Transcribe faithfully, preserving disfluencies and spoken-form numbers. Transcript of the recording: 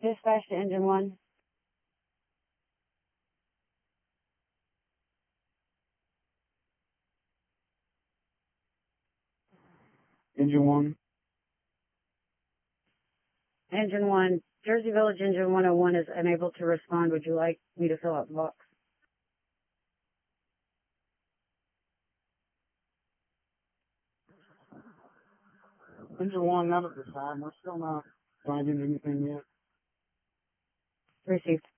Dispatch to engine one. Engine one. Engine one. Jersey Village Engine one oh one is unable to respond. Would you like me to fill out the box? Engine one, not at this time. We're still not finding anything yet. Received.